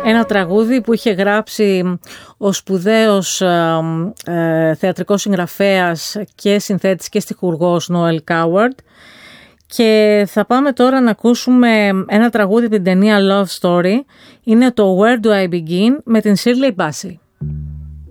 Ένα τραγούδι που είχε γράψει ο σπουδαίος θεατρικός συγγραφέας και συνθέτης και στιχουργός Noel Coward. Και θα πάμε τώρα να ακούσουμε ένα τραγούδι από την ταινία Love Story. Είναι το Where Do I Begin με την Shirley Bassey.